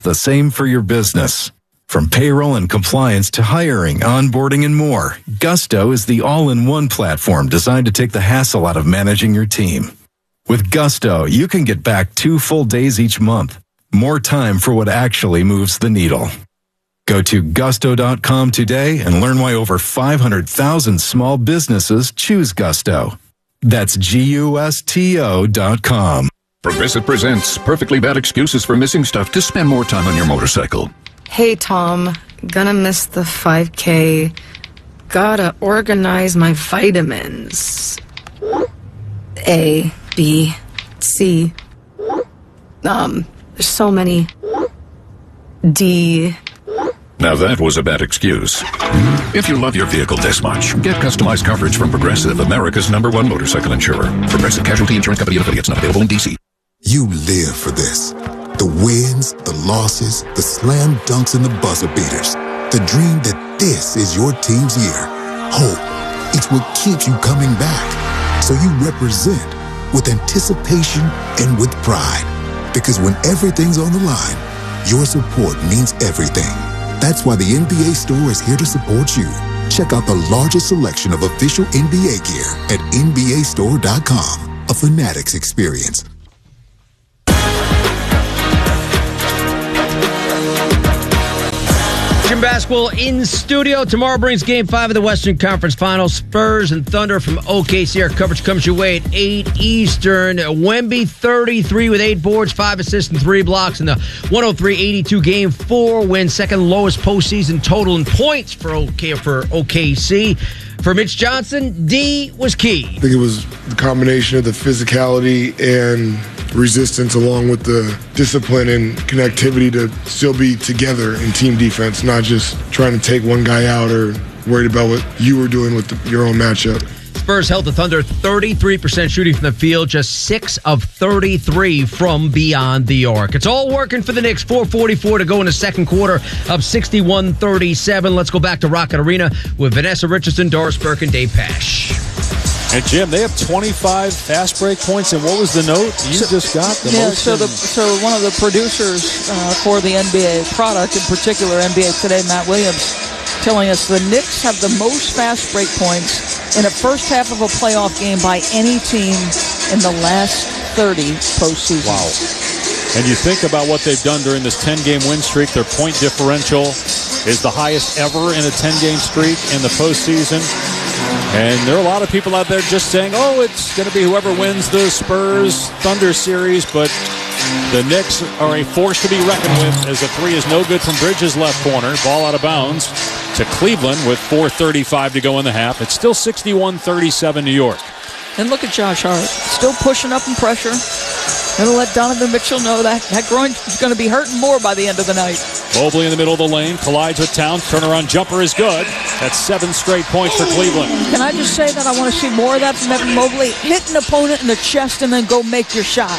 The same for your business. From payroll and compliance to hiring, onboarding, and more, Gusto is the all-in-one platform designed to take the hassle out of managing your team. With Gusto, you can get back 2 full days each month. More time for what actually moves the needle. Go to gusto.com today and learn why over 500,000 small businesses choose Gusto. That's GUSTO.com. Progressive presents Perfectly Bad Excuses for Missing Stuff to spend more time on your motorcycle. Hey, Tom. Gonna miss the 5K. Gotta organize my vitamins. A, B, C. There's so many. D. Now that was a bad excuse. If you love your vehicle this much, get customized coverage from Progressive, America's #1 motorcycle insurer. Progressive Casualty Insurance Company and affiliates, not available in D.C. You live for this. The wins, the losses, the slam dunks, and the buzzer beaters. The dream that this is your team's year. Hope. It's what keeps you coming back. So you represent with anticipation and with pride. Because when everything's on the line, your support means everything. That's why the NBA Store is here to support you. Check out the largest selection of official NBA gear at NBAstore.com. A Fanatics experience. Basketball in studio. Tomorrow brings Game 5 of the Western Conference Finals. Spurs and Thunder from OKC. Our coverage comes your way at 8 Eastern. Wemby 33 with 8 boards, 5 assists, and 3 blocks in the 103-82 Game 4 win. Second lowest postseason total in points for OKC. For Mitch Johnson, D was key. I think it was the combination of the physicality and resistance along with the discipline and connectivity to still be together in team defense, not just trying to take one guy out or worried about what you were doing with your own matchup. Spurs held the Thunder 33% shooting from the field, just 6 of 33 from beyond the arc. It's all working for the Knicks. 4:44 to go in the second quarter, up 61-37. Let's go back to Rocket Arena with Vanessa Richardson, Doris Burke, and Dave Pasch. And Jim, they have 25 fast break points, and what was the note you just got? So one of the producers for the NBA product, in particular NBA Today, Matt Williams, telling us the Knicks have the most fast break points in a first half of a playoff game by any team in the last 30 postseasons. Wow. And you think about what they've done during this 10-game win streak. Their point differential is the highest ever in a 10-game streak in the postseason. And there are a lot of people out there just saying, oh, it's going to be whoever wins the Spurs-Thunder series, but the Knicks are a force to be reckoned with as a three is no good from Bridges' left corner. Ball out of bounds to Cleveland with 4:35 to go in the half. It's still 61-37 New York. And look at Josh Hart, still pushing up in pressure. Going to let Donovan Mitchell know that groin is going to be hurting more by the end of the night. Mobley in the middle of the lane, collides with Towns. Turnaround jumper is good. That's 7 straight points for Cleveland. Can I just say that I want to see more of that from Evan Mobley? Hit an opponent in the chest and then go make your shot.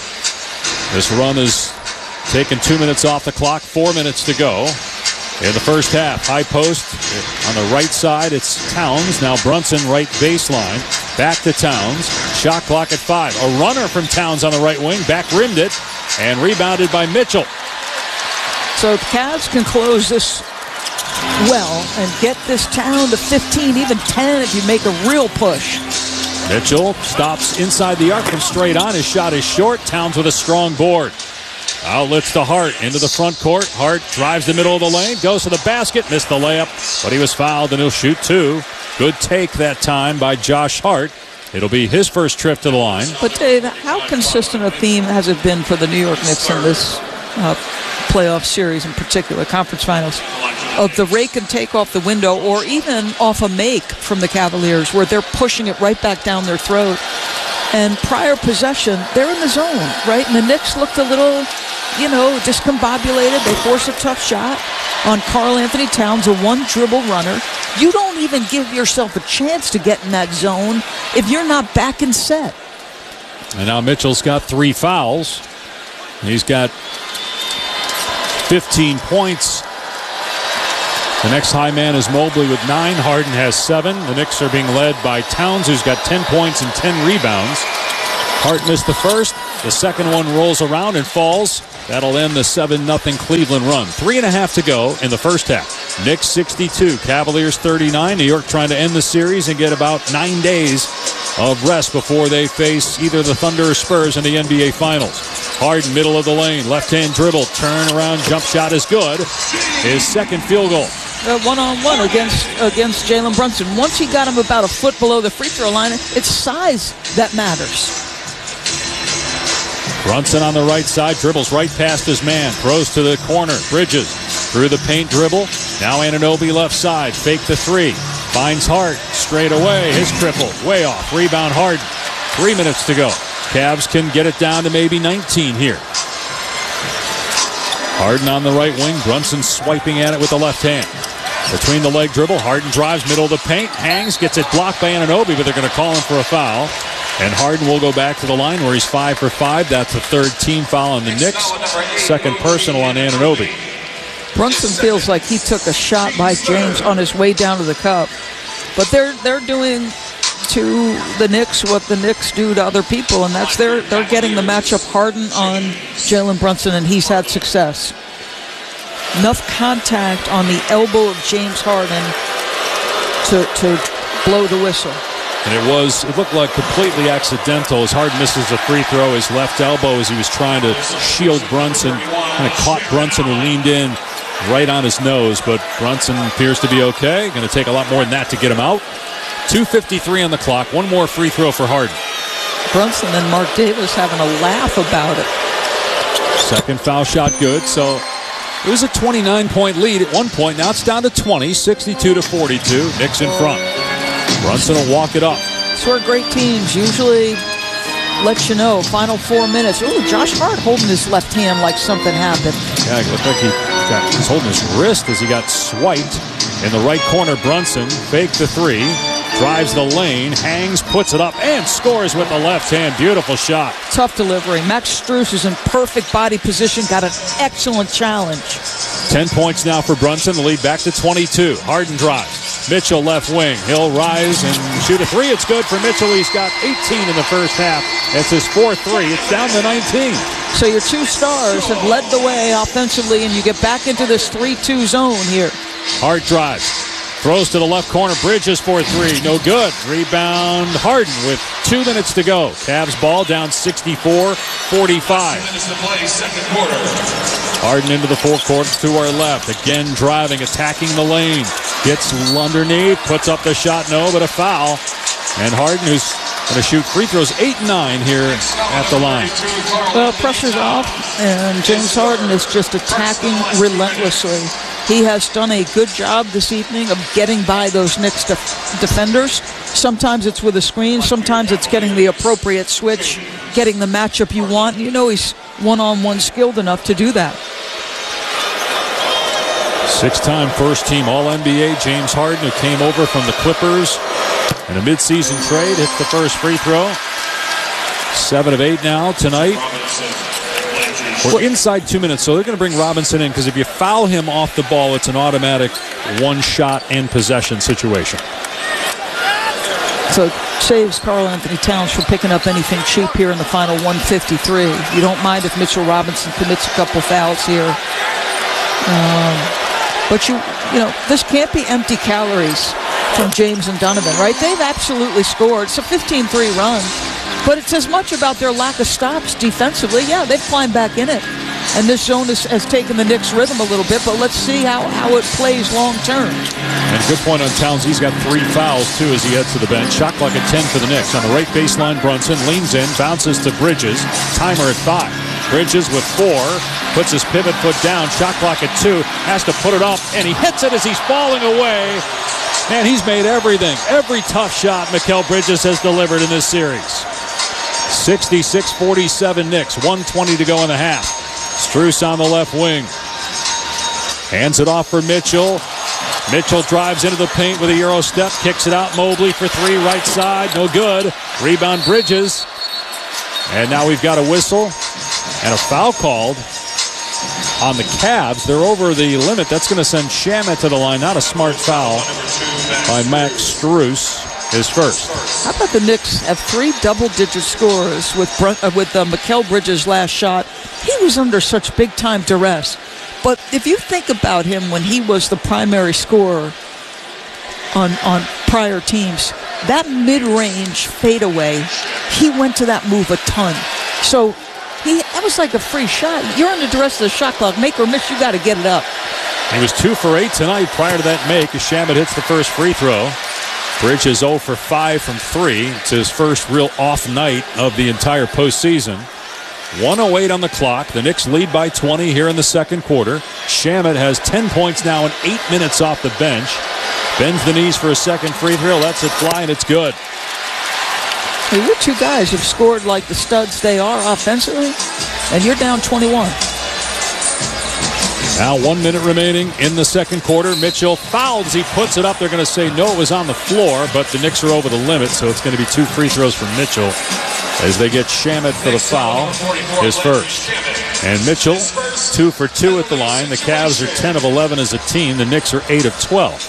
This run is taking 2 minutes off the clock, 4 minutes to go. In the first half, high post on the right side, it's Towns. Now Brunson, right baseline. Back to Towns. Shot clock at 5. A runner from Towns on the right wing. Back rimmed it and rebounded by Mitchell. So the Cavs can close this well and get this town to 15, even 10 if you make a real push. Mitchell stops inside the arc from straight on. His shot is short. Towns with a strong board. Outlets to Hart into the front court. Hart drives the middle of the lane, goes to the basket, missed the layup, but he was fouled and he'll shoot 2. Good take that time by Josh Hart. It'll be his first trip to the line. But Dave, how consistent a theme has it been for the New York Knicks in this playoff series, in particular, conference finals, of the rake and take off the window, or even off a make from the Cavaliers, where they're pushing it right back down their throat? And prior possession, they're in the zone, right? And the Knicks looked a little, discombobulated. They forced a tough shot on Karl Anthony Towns, a one-dribble runner. You don't even give yourself a chance to get in that zone if you're not back and set. And now Mitchell's got 3 fouls. He's got 15 points. The next high man is Mobley with 9. Harden has 7. The Knicks are being led by Towns, who's got 10 points and 10 rebounds. Hart missed the first. The second one rolls around and falls That'll end the 7-0 Cleveland run. 3.5 to go in the first half. Knicks 62, Cavaliers 39. New York trying to end the series and get about 9 days of rest before they face either the Thunder or Spurs in the NBA Finals. Harden, middle of the lane, left-hand dribble, turn around, jump shot is good. His second field goal. One-on-one against Jalen Brunson. Once he got him about a foot below the free throw line, it's size that matters. Brunson on the right side, dribbles right past his man, throws to the corner. Bridges through the paint dribble. Now Anunoby left side, fake the three. Finds Hart, straight away. His triple, way off. Rebound Harden. 3 minutes to go. Cavs can get it down to maybe 19 here. Harden on the right wing. Brunson swiping at it with the left hand. Between the leg dribble, Harden drives middle of the paint, hangs, gets it blocked by Anunoby, but they're going to call him for a foul. And Harden will go back to the line where he's 5 for 5. That's the third team foul on the Knicks. Second personal on Anunoby. Brunson feels like he took a shot by James on his way down to the cup. But they're doing to the Knicks what the Knicks do to other people, and that's they're getting the matchup Harden on Jalen Brunson, and he's had success. Enough contact on the elbow of James Harden to blow the whistle. And it looked like completely accidental as Harden misses a free throw. His left elbow as he was trying to shield Brunson, kind of caught Brunson who leaned in right on his nose, but Brunson appears to be okay. Going to take a lot more than that to get him out. 2:53 on the clock. One more free throw for Harden. Brunson and Mark Davis having a laugh about it. Second foul shot good, so it was a 29-point lead at one point. Now it's down to 20, 62-42. Knicks in front. Brunson will walk it up. That's where great teams usually let you know. Final 4 minutes. Ooh, Josh Hart holding his left hand like something happened. Yeah, it looked like he's holding his wrist as he got swiped. In the right corner, Brunson faked the three, drives the lane, hangs, puts it up, and scores with the left hand. Beautiful shot. Tough delivery. Max Strus is in perfect body position, got an excellent challenge. 10 points now for Brunson. The lead back to 22. Harden drives. Mitchell left wing. He'll rise and shoot a three. It's good for Mitchell. He's got 18 in the first half. It's his fourth three. It's down to 19. So your two stars have led the way offensively, and you get back into this 3-2 zone here. Hart drives. Throws to the left corner. Bridges for three. No good. Rebound Harden with 2 minutes to go. Cavs ball down 64-45. Harden into the forecourt to our left. Again driving, attacking the lane. Gets underneath. Puts up the shot. No, but a foul. And Harden, who's going to shoot free throws 8-9 here at the line. Well, pressure's off, and James Harden is just attacking relentlessly. He has done a good job this evening of getting by those Knicks defenders. Sometimes it's with a screen. Sometimes it's getting the appropriate switch, getting the matchup you want. You know he's one-on-one skilled enough to do that. 6-time first-team All-NBA James Harden, who came over from the Clippers in a midseason trade, hits the first free throw. 7 of 8 now tonight. We're inside 2 minutes, so they're going to bring Robinson in because if you foul him off the ball, it's an automatic one-shot and possession situation. So it saves Karl Anthony Towns from picking up anything cheap here in the final 153. You don't mind if Mitchell Robinson commits a couple fouls here. But you know, this can't be empty calories from James and Donovan, right? They've absolutely scored. It's a 15-3 run. But it's as much about their lack of stops defensively. Yeah, they've climbed back in it. And this zone has taken the Knicks' rhythm a little bit, but let's see how it plays long term. And good point on Towns. He's got 3 fouls, too, as he heads to the bench. Shot clock at 10 for the Knicks. On the right baseline, Brunson leans in, bounces to Bridges. Timer at 5. Bridges with 4. Puts his pivot foot down. Shot clock at 2. Has to put it up, and he hits it as he's falling away. Man, he's made everything. Every tough shot Mikal Bridges has delivered in this series. 66-47 Knicks. 1:20 to go in the half. Strus on the left wing. Hands it off for Mitchell. Mitchell drives into the paint with a Euro step. Kicks it out. Mobley for 3, right side. No good. Rebound Bridges. And now we've got a whistle and a foul called on the Cavs. They're over the limit. That's going to send Shamet to the line. Not a smart foul by Max Strus. His first. How about the Knicks have 3 double-digit scores with Mikal Bridges' last shot? he was under such big-time duress. But if you think about him when he was the primary scorer on prior teams, that mid-range fadeaway, he went to that move a ton. So that was like a free shot. You're under duress of the shot clock. Make or miss, you got to get it up. He was 2 for 8 tonight prior to that make as Shamet hits the first free throw. Bridges 0 for 5 from 3. It's his first real off night of the entire postseason. 1:08 on the clock. The Knicks lead by 20 here in the second quarter. Shamet has 10 points now in 8 minutes off the bench. Bends the knees for a second free throw. Lets it fly, and it's good. Hey, you two guys have scored like the studs they are offensively, and you're down 21. Now 1 minute remaining in the second quarter. Mitchell fouls. He puts it up. They're going to say no, it was on the floor, but the Knicks are over the limit, so it's going to be 2 free throws from Mitchell as they get Shamet for the foul, his first. And Mitchell, 2 for 2 at the line. The Cavs are 10 of 11 as a team. The Knicks are 8 of 12.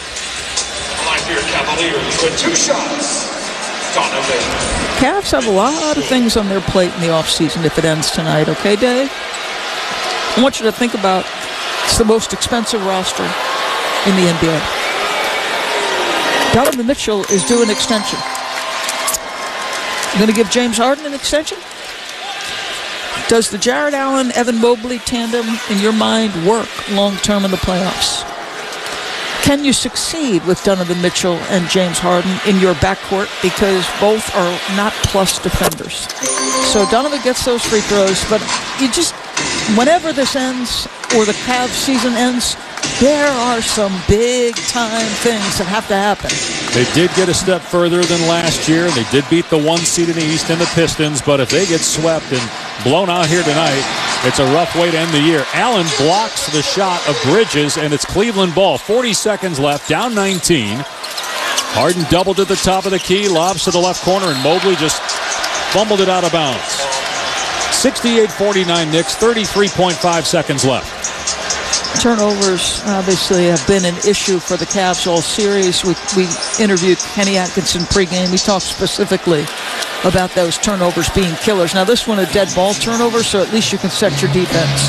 Cavs have a lot of things on their plate in the offseason if it ends tonight, okay, Dave? I want you to think about it's the most expensive roster in the NBA. Donovan Mitchell is due an extension. You going to give James Harden an extension? Does the Jared Allen, Evan Mobley tandem, in your mind, work long-term in the playoffs? Can you succeed with Donovan Mitchell and James Harden in your backcourt because both are not plus defenders? So Donovan gets those free throws, but you just, whenever this ends or the Cavs season ends, there are some big-time things that have to happen. They did get a step further than last year. They did beat the 1 seed in the East and the Pistons, but if they get swept and blown out here tonight, it's a rough way to end the year. Allen blocks the shot of Bridges, and it's Cleveland ball. 40 seconds left, down 19. Harden doubled at the top of the key, lobs to the left corner, and Mobley just fumbled it out of bounds. 68-49 Knicks, 33.5 seconds left. Turnovers obviously have been an issue for the Cavs all series. We interviewed Kenny Atkinson pregame. We talked specifically about those turnovers being killers. Now this one a dead ball turnover, so at least you can set your defense.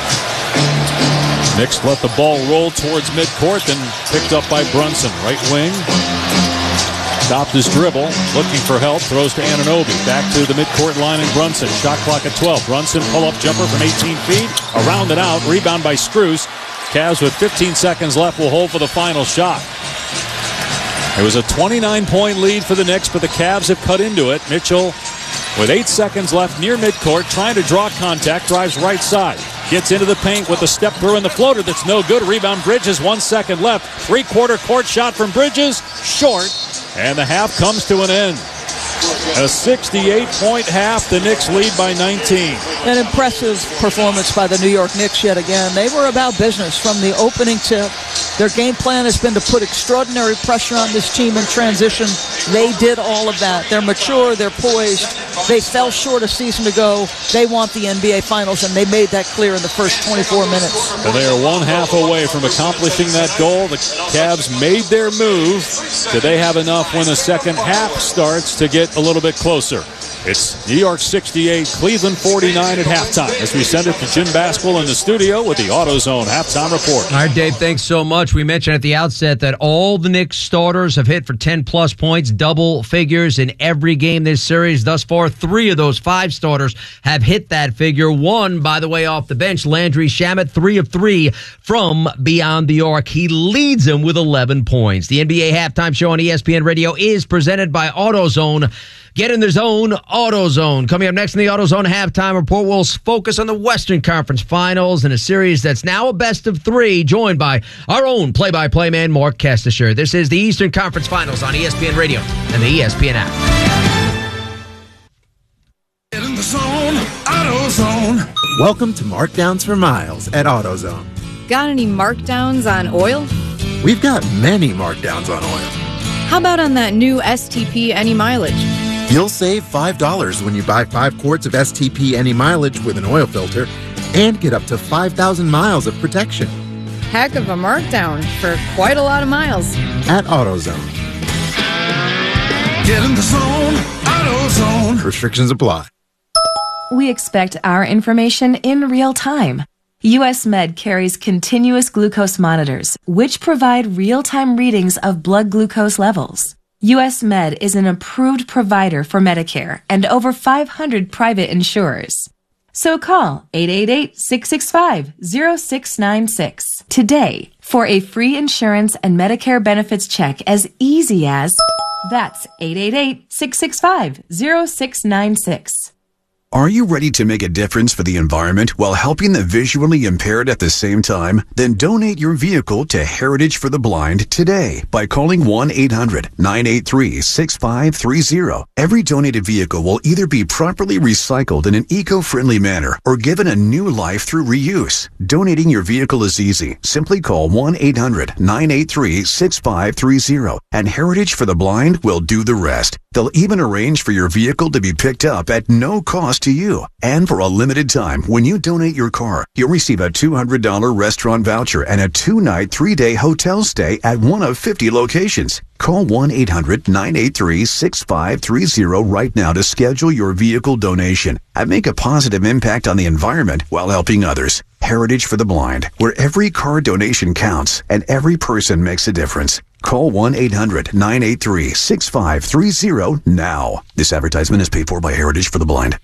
Knicks let the ball roll towards midcourt, then picked up by Brunson. Right wing. Stopped his dribble, looking for help, throws to Anunoby. Back to the midcourt line and Brunson. Shot clock at 12. Brunson pull-up jumper from 18 feet. Around and out. Rebound by Strus. Cavs with 15 seconds left will hold for the final shot. It was a 29-point lead for the Knicks, but the Cavs have cut into it. Mitchell with 8 seconds left near midcourt, trying to draw contact, drives right side. Gets into the paint with a step through and the floater that's no good. Rebound Bridges, 1 second left. Three-quarter court shot from Bridges, short. And the half comes to an end. A 68-point half. The Knicks lead by 19. An impressive performance by the New York Knicks yet again. They were about business from the opening tip. Their game plan has been to put extraordinary pressure on this team in transition. They did all of that. They're mature. They're poised. They fell short a season ago. They want the NBA Finals, and they made that clear in the first 24 minutes. And they are 1/2 away from accomplishing that goal. The Cavs made their move. Do they have enough when the second half starts to get a little bit closer? It's New York 68, Cleveland 49 at halftime as we send it to Jim Basquill in the studio with the AutoZone halftime report. All right, Dave, thanks so much. We mentioned at the outset that all the Knicks starters have hit for 10-plus points, double figures in every game this series. Thus far, 3 of those 5 starters have hit that figure. 1, by the way, off the bench, Landry Shamet, 3 of 3 from beyond the arc. He leads them with 11 points. The NBA halftime show on ESPN Radio is presented by AutoZone. Get in the zone, AutoZone. Coming up next in the AutoZone halftime report, we'll focus on the Western Conference Finals in a series that's now a best of 3, joined by our own play-by-play man, Mark Kestisher. This is the Eastern Conference Finals on ESPN Radio and the ESPN app. Get in the zone, AutoZone. Welcome to Markdowns for Miles at AutoZone. Got any markdowns on oil? We've got many markdowns on oil. How about on that new STP Any Mileage? You'll save $5 when you buy 5 quarts of STP Any Mileage with an oil filter and get up to 5,000 miles of protection. Heck of a markdown for quite a lot of miles. At AutoZone. Get in the zone, AutoZone. Restrictions apply. We expect our information in real time. US Med carries continuous glucose monitors, which provide real-time readings of blood glucose levels. US Med is an approved provider for Medicare and over 500 private insurers. So call 888-665-0696 today for a free insurance and Medicare benefits check as easy as... That's 888-665-0696. Are you ready to make a difference for the environment while helping the visually impaired at the same time? Then donate your vehicle to Heritage for the Blind today by calling 1-800-983-6530. Every donated vehicle will either be properly recycled in an eco-friendly manner or given a new life through reuse. Donating your vehicle is easy. Simply call 1-800-983-6530 and Heritage for the Blind will do the rest. They'll even arrange for your vehicle to be picked up at no cost to you. And for a limited time, when you donate your car, you'll receive a $200 restaurant voucher and a 2-night, 3-day hotel stay at one of 50 locations. Call 1-800-983-6530 right now to schedule your vehicle donation and make a positive impact on the environment while helping others. Heritage for the Blind, where every car donation counts and every person makes a difference. Call 1-800-983-6530 now. This advertisement is paid for by Heritage for the Blind.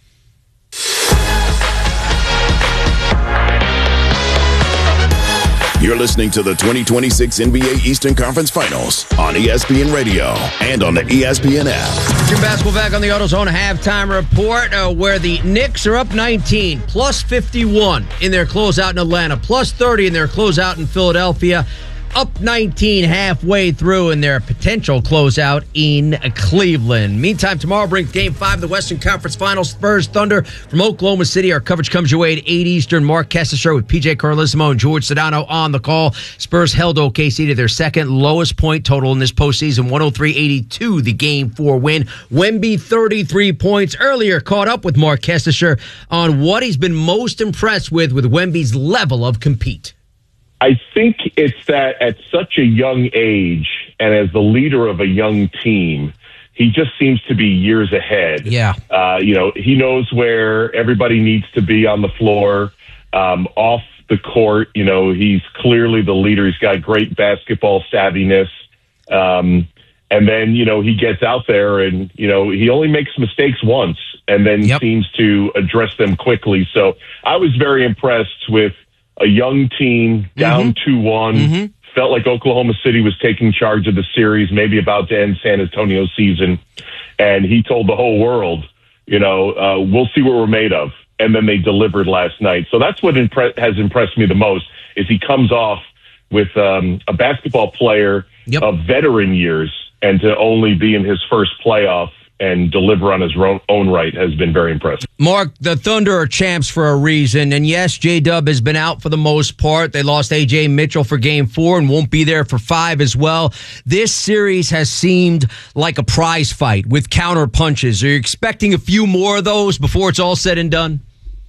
You're listening to the 2026 NBA Eastern Conference Finals on ESPN Radio and on the ESPN app. Jim Basketball back on the AutoZone halftime report where the Knicks are up 19, plus 51 in their closeout in Atlanta, plus 30 in their closeout in Philadelphia. Up 19 halfway through in their potential closeout in Cleveland. Meantime, tomorrow brings Game 5 of the Western Conference Finals. Spurs Thunder from Oklahoma City. Our coverage comes your way at 8 Eastern. Mark Kessler with PJ Carlissimo and George Sedano on the call. Spurs held OKC to their second lowest point total in this postseason, 103-82, the Game 4 win. Wemby, 33 points. Earlier caught up with Mark Kessler on what he's been most impressed with Wemby's level of compete. I think it's that at such a young age and as the leader of a young team, he just seems to be years ahead. Yeah. He knows where everybody needs to be on the floor, off the court. He's clearly the leader. He's got great basketball savviness. And then, he gets out there and, he only makes mistakes once and then seems to address them quickly. So I was very impressed with a young team down 2-1, felt like Oklahoma City was taking charge of the series, maybe about to end San Antonio's season. And he told the whole world, we'll see what we're made of. And then they delivered last night. So that's what has impressed me the most is he comes off with a basketball player of veteran years and to only be in his first playoff and deliver on his own right has been very impressive. Mark, the Thunder are champs for a reason. And yes, J-Dub has been out for the most part. They lost A.J. Mitchell for Game 4 and won't be there for 5 as well. This series has seemed like a prize fight with counter punches. Are you expecting a few more of those before it's all said and done?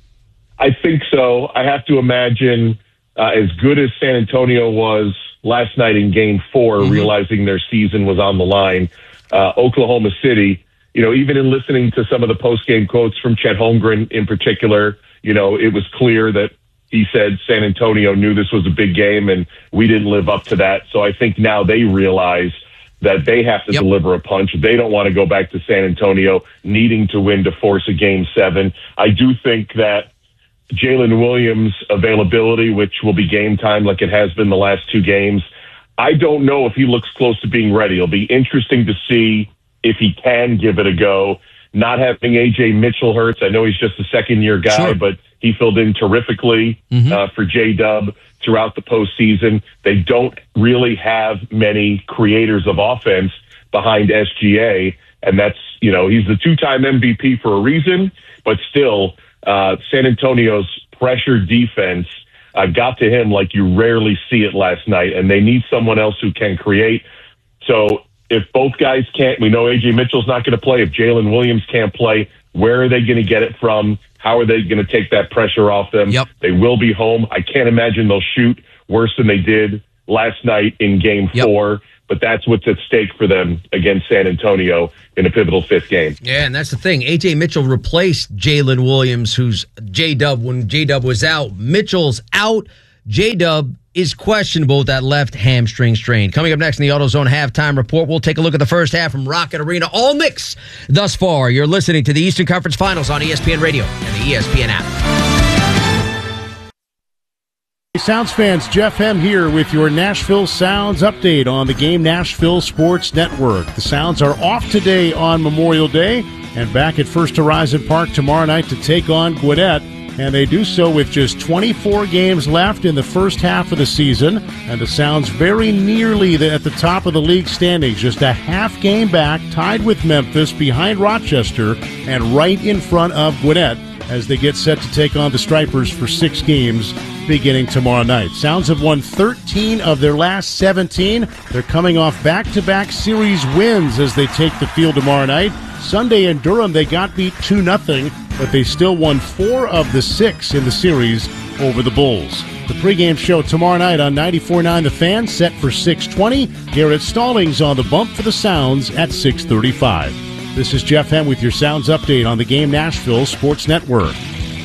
I think so. I have to imagine as good as San Antonio was last night in Game 4, realizing their season was on the line, Oklahoma City, even in listening to some of the post-game quotes from Chet Holmgren in particular, it was clear that he said San Antonio knew this was a big game and we didn't live up to that. So I think now they realize that they have to deliver a punch. They don't want to go back to San Antonio needing to win to force a Game 7. I do think that Jalen Williams' availability, which will be game time like it has been the last 2 games, I don't know if he looks close to being ready. It'll be interesting to see if he can give it a go. Not having A.J. Mitchell hurts. I know he's just a second-year guy, but he filled in terrifically for J-Dub throughout the postseason. They don't really have many creators of offense behind SGA, and that's, he's the 2-time MVP for a reason, but still, San Antonio's pressure defense got to him like you rarely see it last night, and they need someone else who can create. So if both guys can't, we know A.J. Mitchell's not going to play. If Jalen Williams can't play, where are they going to get it from? How are they going to take that pressure off them? They will be home. I can't imagine they'll shoot worse than they did last night in Game 4. but that's what's at stake for them against San Antonio in a pivotal 5th game. Yeah, and that's the thing. A.J. Mitchell replaced Jalen Williams, who's J-Dub when J-Dub was out. Mitchell's out. J-Dub is questionable with that left hamstring strain. Coming up next in the AutoZone Halftime Report, we'll take a look at the first half from Rocket Arena. All Knicks thus far. You're listening to the Eastern Conference Finals on ESPN Radio and the ESPN app. Sounds fans, Jeff Hem here with your Nashville Sounds update on the Game Nashville Sports Network. The Sounds are off today on Memorial Day and back at First Horizon Park tomorrow night to take on Gwinnett. And they do so with just 24 games left in the first half of the season. And the Sounds very nearly at the top of the league standings, just a half game back, tied with Memphis, behind Rochester, and right in front of Gwinnett as they get set to take on the Stripers for 6 games beginning tomorrow night. Sounds have won 13 of their last 17. They're coming off back-to-back series wins as they take the field tomorrow night. Sunday in Durham, they got beat 2-0, but they still won 4 of the 6 in the series over the Bulls. The pregame show tomorrow night on 94.9 The Fan, set for 6:20. Garrett Stallings on the bump for the Sounds at 6:35. This is Jeff Hem with your Sounds update on the Game Nashville Sports Network.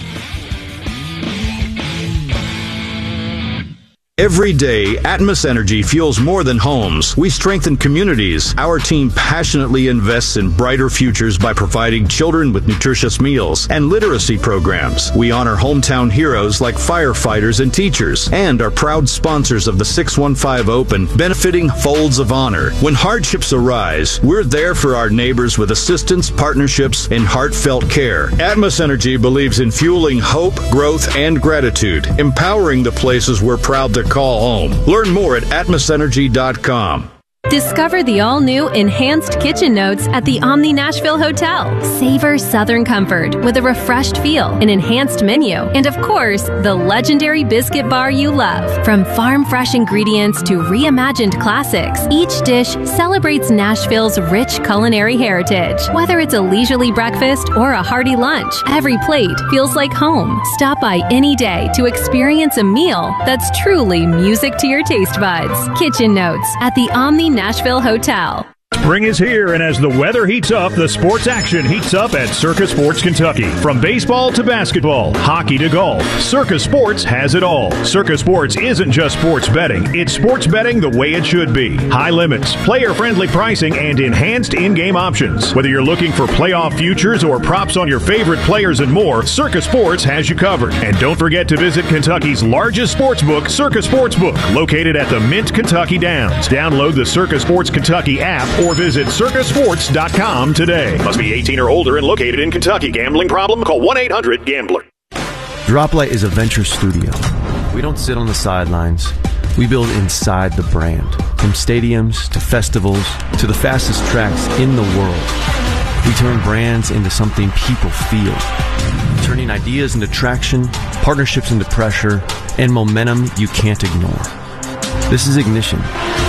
Every day, Atmos Energy fuels more than homes. We strengthen communities. Our team passionately invests in brighter futures by providing children with nutritious meals and literacy programs. We honor hometown heroes like firefighters and teachers, and are proud sponsors of the 615 Open, benefiting Folds of Honor. When hardships arise, we're there for our neighbors with assistance, partnerships, and heartfelt care. Atmos Energy believes in fueling hope, growth, and gratitude, empowering the places we're proud to call home. Learn more at atmosenergy.com. Discover the all-new Enhanced Kitchen Notes at the Omni Nashville Hotel. Savor Southern comfort with a refreshed feel, an enhanced menu, and of course, the legendary biscuit bar you love. From farm-fresh ingredients to reimagined classics, each dish celebrates Nashville's rich culinary heritage. Whether it's a leisurely breakfast or a hearty lunch, every plate feels like home. Stop by any day to experience a meal that's truly music to your taste buds. Kitchen Notes at the Omni Nashville Hotel. Spring is here, and as the weather heats up, the sports action heats up at Circa Sports Kentucky. From baseball to basketball, hockey to golf, Circa Sports has it all. Circa Sports isn't just sports betting, it's sports betting the way it should be. High limits, player-friendly pricing, and enhanced in-game options. Whether you're looking for playoff futures or props on your favorite players and more, Circa Sports has you covered. And don't forget to visit Kentucky's largest sports book, Circa Sportsbook, located at the Mint Kentucky Downs. Download the Circa Sports Kentucky app or visit circasports.com today. Must be 18 or older and located in Kentucky. Gambling problem? Call 1-800-GAMBLER. Droplight is a venture studio. We don't sit on the sidelines. We build inside the brand. From stadiums to festivals to the fastest tracks in the world. We turn brands into something people feel. Turning ideas into traction, partnerships into pressure, and momentum you can't ignore. This is Ignition.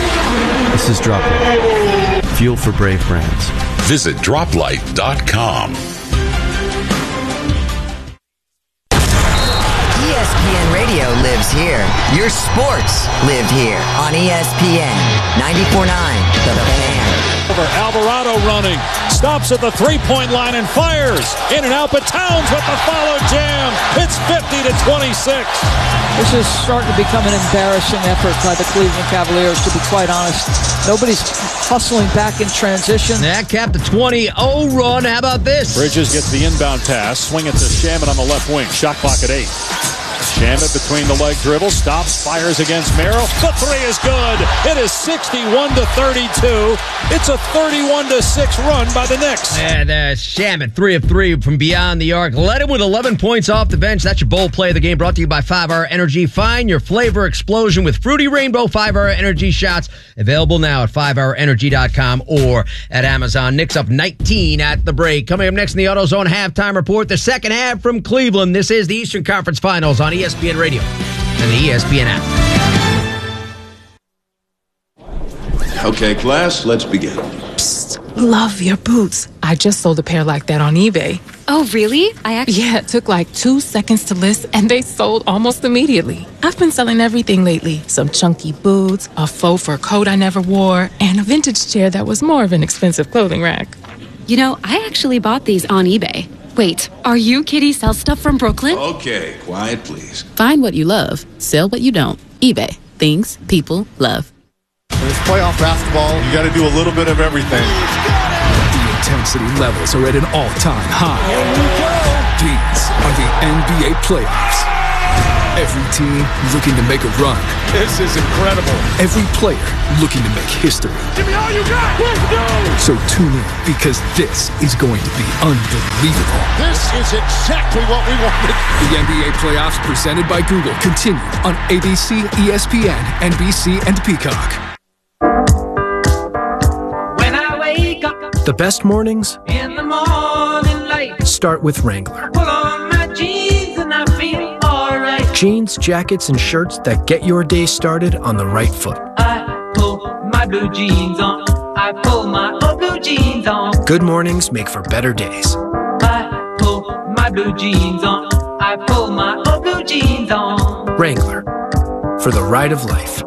This is Droplight. Fuel for brave brands. Visit droplight.com. ESPN Radio lives here. Your sports live here on ESPN 94.9 The Fan. Alvarado running, stops at the three-point line and fires. In and out, but Towns with the follow jam. It's 50-26. This is starting to become an embarrassing effort by the Cleveland Cavaliers, to be quite honest. Nobody's hustling back in transition. That capped the 20-0 run. How about this? Bridges gets the inbound pass, swing it to Shamet on the left wing. Shot clock at 8. Shamet between the leg dribble, stops, fires against Merrill. The three is good. It is 61-32. It's a 31-6 run by the Knicks. And Shamet, 3 of 3 from beyond the arc. Led him with 11 points off the bench. That's your bold play of the game, brought to you by 5-Hour Energy. Find your flavor explosion with Fruity Rainbow 5-Hour Energy shots. Available now at 5hourenergy.com or at Amazon. Knicks up 19 at the break. Coming up next in the AutoZone Halftime Report, the second half from Cleveland. This is the Eastern Conference Finals on ESPN Radio and the ESPN app. Okay, class, let's begin. Psst, love your boots. I just sold a pair like that on eBay. Oh, really? Yeah, it took like 2 seconds to list, and they sold almost immediately. I've been selling everything lately. Some chunky boots, a faux fur coat I never wore, and a vintage chair that was more of an expensive clothing rack. You know, I actually bought these on eBay. Wait, are you Kitty Sell Stuff from Brooklyn? Okay, quiet, please. Find what you love, sell what you don't. eBay. Things people love. When it's playoff basketball, you got to do a little bit of everything. The intensity levels are at an all-time high. Here we go. These are the NBA playoffs. Every team looking to make a run. This is incredible. Every player looking to make history. Give me all you got. Let's go. So tune in, because this is going to be unbelievable. This is exactly what we wanted. The NBA playoffs presented by Google continue on ABC, ESPN, NBC, and Peacock. When I wake up The best mornings in the morning light, start with Wrangler. pull on my jeans and I feel alright. Jeans, jackets, and shirts that get your day started on the right foot. I pull my blue jeans on. I pull my old blue jeans on. Good mornings make for better days. I pull my blue jeans on. I pull my old blue jeans on. Wrangler, for the ride of life.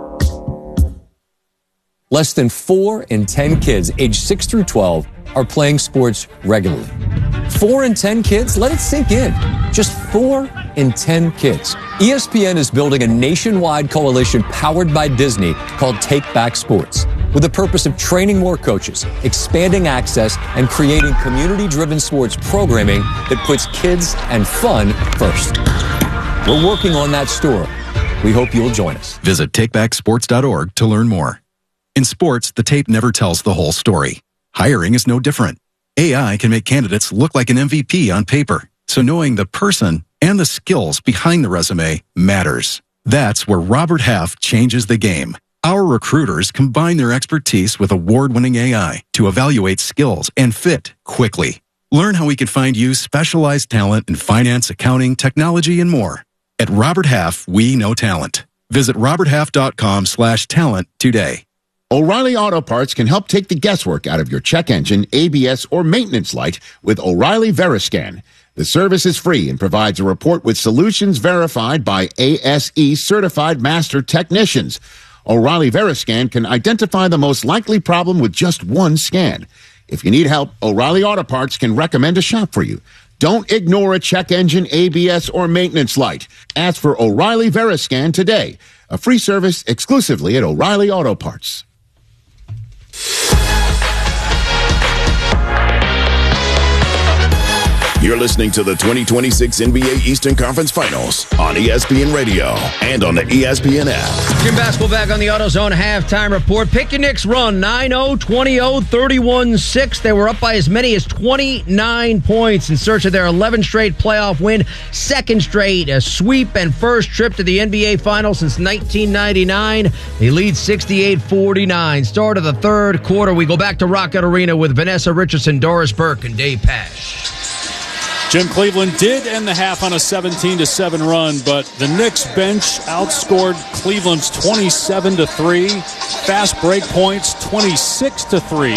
Less than 4 in 10 kids aged 6 through 12 are playing sports regularly. 4 in 10 kids? Let it sink in. Just 4 in 10 kids. ESPN is building a nationwide coalition powered by Disney called Take Back Sports, with the purpose of training more coaches, expanding access, and creating community-driven sports programming that puts kids and fun first. We're working on that story. We hope you'll join us. Visit takebacksports.org to learn more. In sports, the tape never tells the whole story. Hiring is no different. AI can make candidates look like an MVP on paper, so knowing the person and the skills behind the resume matters. That's where Robert Half changes the game. Our recruiters combine their expertise with award-winning AI to evaluate skills and fit quickly. Learn how we can find you specialized talent in finance, accounting, technology, and more. At Robert Half, we know talent. Visit roberthalf.com/talent today. O'Reilly Auto Parts can help take the guesswork out of your check engine, ABS, or maintenance light with O'Reilly Veriscan. The service is free and provides a report with solutions verified by ASE certified master technicians. O'Reilly Veriscan can identify the most likely problem with just one scan. If you need help, O'Reilly Auto Parts can recommend a shop for you. Don't ignore a check engine, ABS, or maintenance light. Ask for O'Reilly Veriscan today. A free service exclusively at O'Reilly Auto Parts. You're listening to the 2026 NBA Eastern Conference Finals on ESPN Radio and on the ESPN app. Jim Basketball back on the AutoZone halftime report. Pick your Knicks run 9-0, 20-0, 31-6. They were up by as many as 29 points in search of their 11th straight playoff win. Second straight sweep and first trip to the NBA Finals since 1999. They lead 68-49. Start of the third quarter. We go back to Rocket Arena with Vanessa Richardson, Doris Burke, and Dave Pasch. Jim, Cleveland did end the half on a 17-7 run, but the Knicks bench outscored Cleveland's 27-3. Fast break points, 26-3.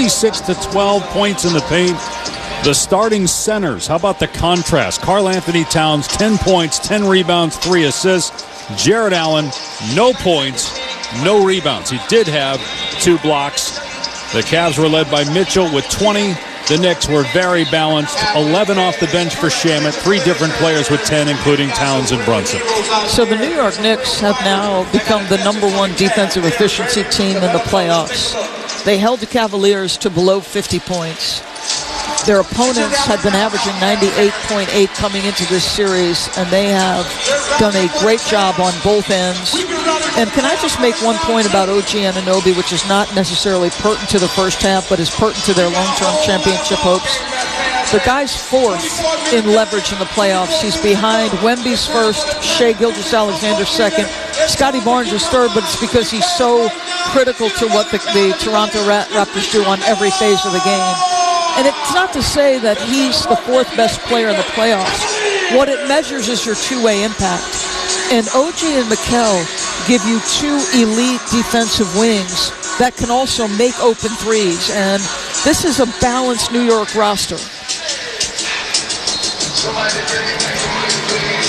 26-12 points in the paint. The starting centers, how about the contrast? Karl Anthony Towns, 10 points, 10 rebounds, 3 assists. Jared Allen, no points, no rebounds. He did have 2 blocks. The Cavs were led by Mitchell with 20. The Knicks were very balanced. 11 off the bench for Shamet. 3 different players with 10, including Towns and Brunson. So the New York Knicks have now become the #1 defensive efficiency team in the playoffs. They held the Cavaliers to below 50 points. Their opponents had been averaging 98.8 coming into this series, and they have done a great job on both ends. And can I just make one point about OG Anunoby, which is not necessarily pertinent to the first half, but is pertinent to their long-term championship hopes? The guy's 4th in leverage in the playoffs. He's behind Wemby's 1st, Shai Gilgeous-Alexander's 2nd. Scotty Barnes is 3rd, but it's because he's so critical to what the Toronto Raptors do on every phase of the game. And it's not to say that he's the 4th best player in the playoffs. What it measures is your two-way impact. And OG and Mikal give you 2 elite defensive wings that can also make open threes. And this is a balanced New York roster.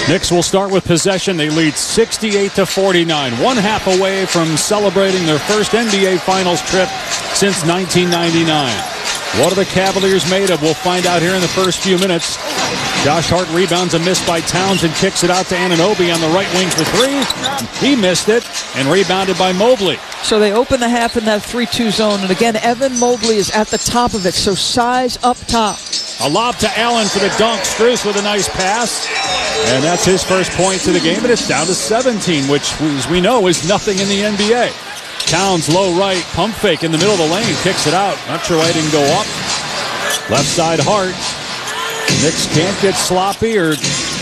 Knicks will start with possession. They lead 68-49. 1 half away from celebrating their first NBA Finals trip since 1999. What are the Cavaliers made of? We'll find out here in the first few minutes. Josh Hart rebounds a miss by Towns and kicks it out to Anunoby on the right wing for 3. He missed it and rebounded by Mobley. So they open the half in that 3-2 zone. And again, Evan Mobley is at the top of it. So size up top. A lob to Allen for the dunk. Strus with a nice pass. And that's his first point to the game. And it's down to 17, which, as we know, is nothing in the NBA. Towns low right, pump fake in the middle of the lane, kicks it out. Not sure why it didn't go up. Left side Hart. Knicks can't get sloppy or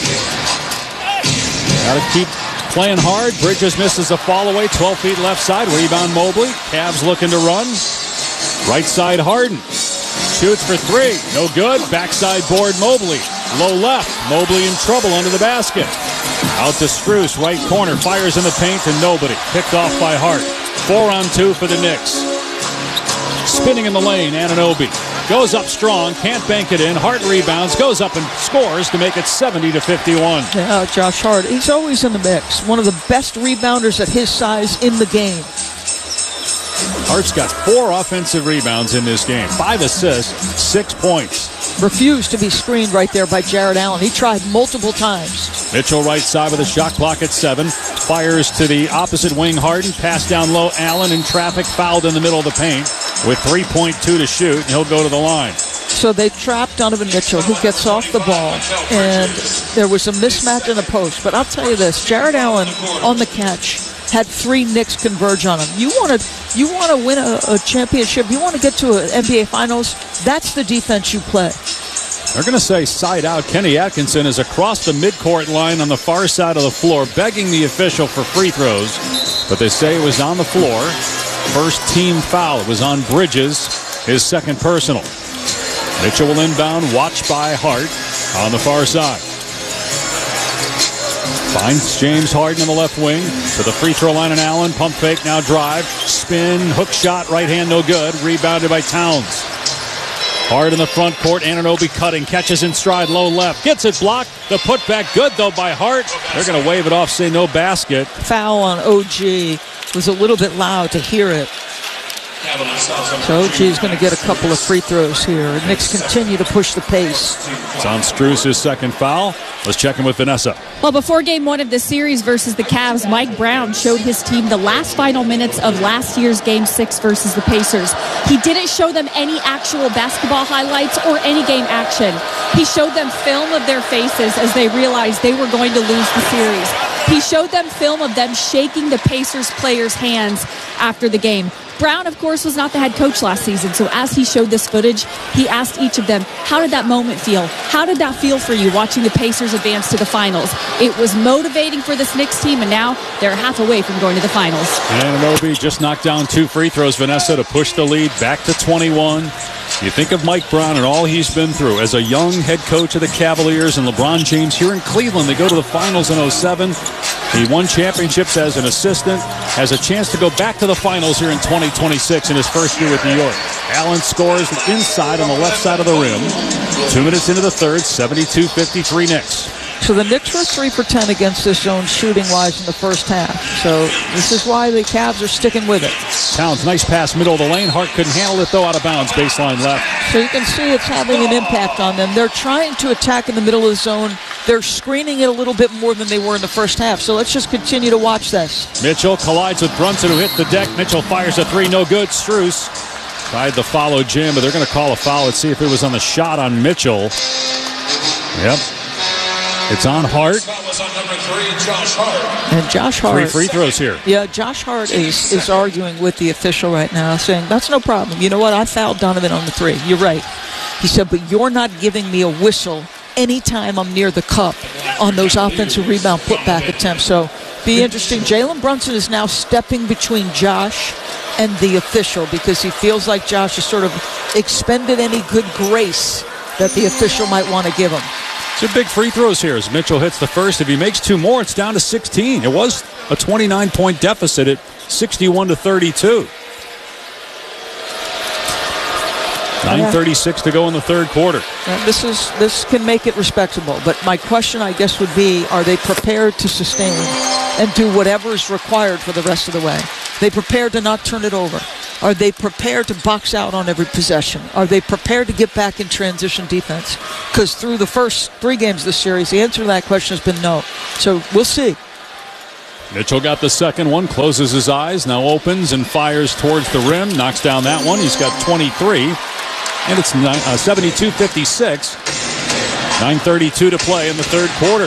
got to keep playing hard. Bridges misses a fall away, 12 feet left side. Rebound Mobley. Cavs looking to run. Right side Harden. Shoots for 3. No good. Backside board Mobley. Low left. Mobley in trouble under the basket. Out to Strus, right corner. Fires in the paint to nobody. Picked off by Hart. 4-on-2 for the Knicks. Spinning in the lane, Anunoby. Goes up strong, can't bank it in. Hart rebounds, goes up and scores to make it 70-51. Yeah, Josh Hart, he's always in the mix. One of the best rebounders at his size in the game. Hart's got 4 offensive rebounds in this game. 5 assists, 6 points. Refused to be screened right there by Jared Allen. He tried multiple times. Mitchell right side with a shot clock at 7. Fires to the opposite wing. Harden. Pass down low. Allen in traffic. Fouled in the middle of the paint with 3.2 to shoot. And he'll go to the line. So they trapped Donovan Mitchell, who gets off the ball. And there was a mismatch in the post. But I'll tell you this. Jared Allen on the catch had 3 Knicks converge on him. You want to win a championship. You want to get to an NBA Finals. That's the defense you play. They're going to say side out. Kenny Atkinson is across the midcourt line on the far side of the floor, begging the official for free throws. But they say it was on the floor. First team foul. It was on Bridges, his second personal. Mitchell will inbound, watched by Hart on the far side. Finds James Harden on the left wing to the free throw line, and Allen. Pump fake, now drive. Spin, hook shot, right hand, no good. Rebounded by Towns. Hard in the front court. Anunoby cutting, catches in stride, low left. Gets it blocked. The putback good, though, by Hart. They're going to wave it off, say no basket. Foul on OG. Was a little bit loud to hear it. So OG is going to get a couple of free throws here. Knicks continue to push the pace. It's on Strus' second foul. Let's check in with Vanessa. Well, before Game 1 of the series versus the Cavs, Mike Brown showed his team the last final minutes of last year's Game 6 versus the Pacers. He didn't show them any actual basketball highlights or any game action. He showed them film of their faces as they realized they were going to lose the series. He showed them film of them shaking the Pacers players' hands after the game. Brown, of course, was not the head coach last season, so as he showed this footage, he asked each of them, how did that moment feel? How did that feel for you, watching the Pacers advance to the finals? It was motivating for this Knicks team, and now they're half away from going to the finals. Anunoby just knocked down 2 free throws, Vanessa, to push the lead back to 21. You think of Mike Brown and all he's been through as a young head coach of the Cavaliers, and LeBron James here in Cleveland. They go to the finals in 2007. He won championships as an assistant, has a chance to go back to the finals here in 2026 in his first year with New York. Allen scores inside on the left side of the rim. 2 minutes into the third, 72-53 Knicks. So the Knicks were 3 for 10 against this zone shooting-wise in the first half. So this is why the Cavs are sticking with it. Towns, nice pass, middle of the lane. Hart couldn't handle it, though, out of bounds, baseline left. So you can see it's having an impact on them. They're trying to attack in the middle of the zone. They're screening it a little bit more than they were in the first half. So let's just continue to watch this. Mitchell collides with Brunson, who hit the deck. Mitchell fires a 3, no good. Strus tried to follow Jim, but they're going to call a foul. Let's see if it was on the shot on Mitchell. Yep. It's on Hart. And Josh Hart. 3 free throws here. Yeah, Josh Hart is arguing with the official right now, saying, that's no problem. You know what? I fouled Donovan on the 3. You're right. He said, but you're not giving me a whistle anytime I'm near the cup on those offensive rebound putback attempts. So be interesting. Jalen Brunson is now stepping between Josh and the official because he feels like Josh has sort of expended any good grace that the official might want to give him. Two big free throws here as Mitchell hits the first. If he makes 2 more, it's down to 16. It was a 29-point deficit at 61-32. 9:36 to go in the third quarter. This can make it respectable, but my question, I guess, would be, are they prepared to sustain and do whatever is required for the rest of the way? Are they prepared to not turn it over? Are they prepared to box out on every possession? Are they prepared to get back in transition defense? Because through the first 3 games of this series, the answer to that question has been no. So we'll see. Mitchell got the second one, closes his eyes, now opens and fires towards the rim, knocks down that one. He's got 23, and it's 72-56. 9:32 to play in the third quarter.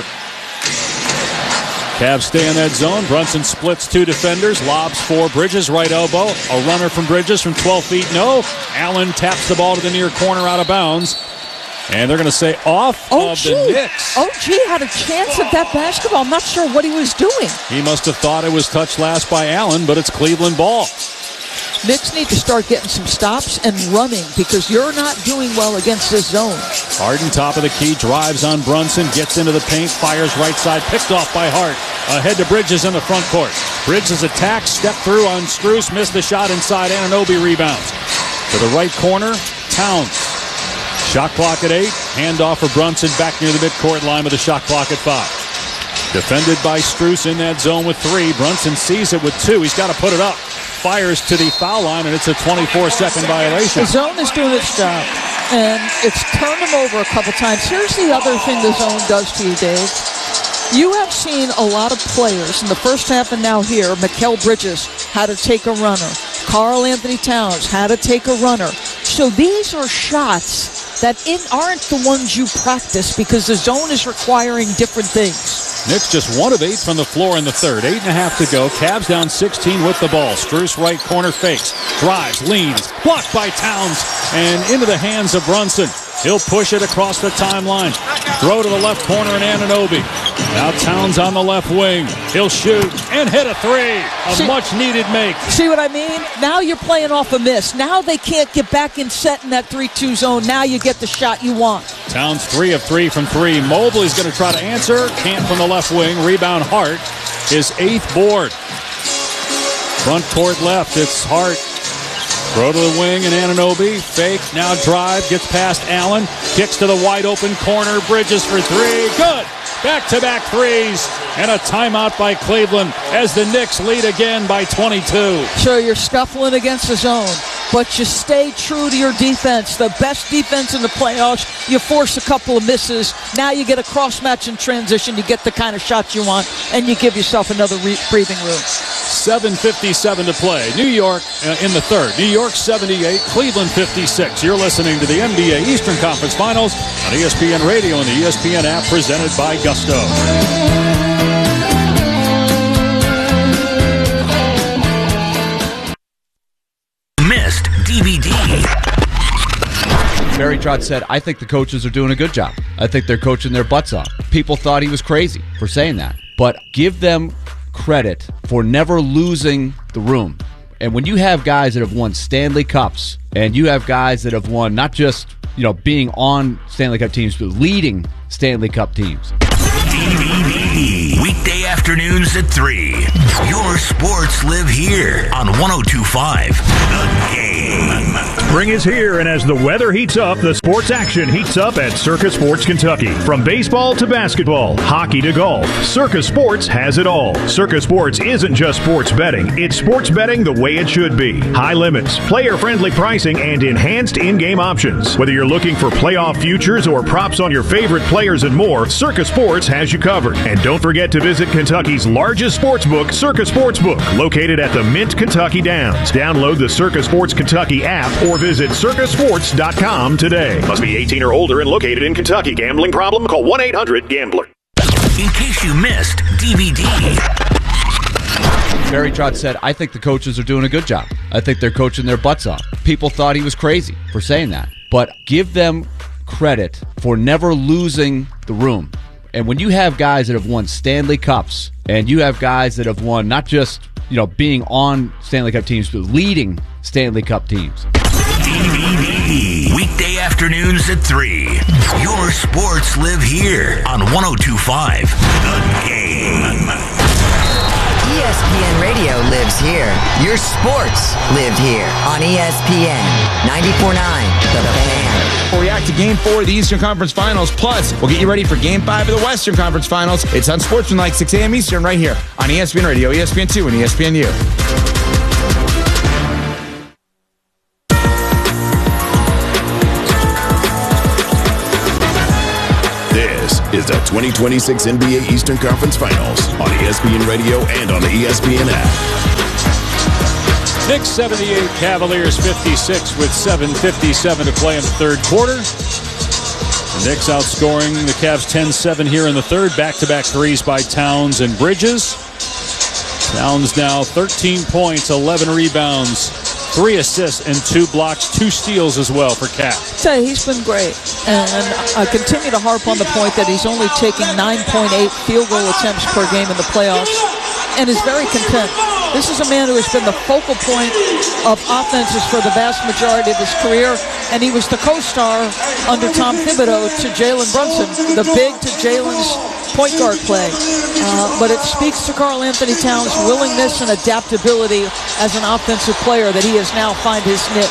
Cavs stay in that zone. Brunson splits 2 defenders, lobs for Bridges, right elbow. A runner from Bridges from 12 feet, no. Allen taps the ball to the near corner, out of bounds. And they're going to say off of the Knicks. OG had a chance at that basketball. I'm not sure what he was doing. He must have thought it was touched last by Allen, but it's Cleveland ball. Knicks need to start getting some stops and running because you're not doing well against this zone. Harden, top of the key, drives on Brunson, gets into the paint, fires right side, picked off by Hart. Ahead to Bridges in the front court. Bridges attacks, step through on Strus, missed the shot inside. Anunoby rebounds. To the right corner, Towns. Shot clock at 8. Handoff for Brunson back near the midcourt line with a shot clock at 5. Defended by Strus in that zone with 3. Brunson sees it with 2. He's got to put it up. Fires to the foul line, and it's a 24-second violation. The zone is doing its job, and it's turned him over a couple times. Here's the other thing the zone does to you, Dave. You have seen a lot of players in the first half and now here. Mikal Bridges had to take a runner. Karl Anthony Towns had to take a runner. So these are shots that aren't the ones you practice because the zone is requiring different things. Knicks just 1 of 8 from the floor in the third. 8.5 to go. Cavs down 16 with the ball. Strus right corner fakes. Drives, leans. Blocked by Towns. And into the hands of Brunson. He'll push it across the timeline. Throw to the left corner and Anunoby. Now Towns on the left wing. He'll shoot and hit a 3. A much-needed make. See what I mean? Now you're playing off a miss. Now they can't get back in set in that 3-2 zone. Now you get the shot you want. Towns 3 of 3 from 3. Mobley's going to try to answer. Can't from the left wing. Rebound Hart. His 8th board. Front court left. It's Hart. Throw to the wing and Anunoby. Fake. Now drive. Gets past Allen. Kicks to the wide open corner. Bridges for 3. Good. Back-to-back threes. And a timeout by Cleveland as the Knicks lead again by 22. So you're scuffling against the zone, but you stay true to your defense. The best defense in the playoffs. You force a couple of misses. Now you get a cross-match in transition. You get the kind of shots you want, and you give yourself another breathing room. 7:57 to play. New York in the third. New York 78, Cleveland 56. You're listening to the NBA Eastern Conference Finals on ESPN Radio and the ESPN app presented by Gusto. Missed DVD. Barry Trotz said, I think the coaches are doing a good job. I think they're coaching their butts off. People thought he was crazy for saying that. But give them credit for never losing the room. And when you have guys that have won Stanley Cups, and you have guys that have won not just, being on Stanley Cup teams, but leading Stanley Cup teams. DVD. Weekday afternoons at 3. Your sports live here on 102.5 The Game. Spring is here, and as the weather heats up, the sports action heats up at Circus Sports Kentucky. From baseball to basketball, hockey to golf, Circus Sports has it all. Circus Sports isn't just sports betting. It's sports betting the way it should be. High limits, player-friendly pricing, and enhanced in-game options. Whether you're looking for playoff futures or props on your favorite players and more, Circus Sports has you covered. And don't forget to visit Kentucky's largest sports book, Circus Sportsbook, located at the Mint Kentucky Downs. Download the Circus Sports Kentucky app or visit circusports.com today. Must be 18 or older and located in Kentucky. Gambling problem? Call 1-800-GAMBLER. In case you missed DVD. Barry Trotz said, I think the coaches are doing a good job. I think they're coaching their butts off. People thought he was crazy for saying that. But give them credit for never losing the room. And when you have guys that have won Stanley Cups, and you have guys that have won not just, being on Stanley Cup teams, but leading Stanley Cup teams. DVD. Weekday afternoons at 3. Your sports live here on 102.5 The Game. ESPN Radio lives here. Your sports live here on ESPN 94.9 The Fan. We'll react to Game 4 of the Eastern Conference Finals. Plus, we'll get you ready for Game 5 of the Western Conference Finals. It's on Sportsmanlike, 6 a.m. Eastern, right here on ESPN Radio, ESPN 2, and ESPNU. This is the 2026 NBA Eastern Conference Finals on ESPN Radio and on the ESPN app. Knicks 78, Cavaliers 56 with 7:57 to play in the third quarter. The Knicks outscoring the Cavs 10-7 here in the third. Back-to-back threes by Towns and Bridges. Towns now 13 points, 11 rebounds, 3 assists, and 2 blocks, 2 steals as well for Cat. Tell you, he's been great. And I continue to harp on the point that he's only taking 9.8 field goal attempts per game in the playoffs and is very content. This is a man who has been the focal point of offenses for the vast majority of his career, and he was the co-star under Tom Thibodeau to Jalen Brunson, the big to Jalen's point guard play. But it speaks to Karl Anthony Towns' willingness and adaptability as an offensive player that he has now found his niche.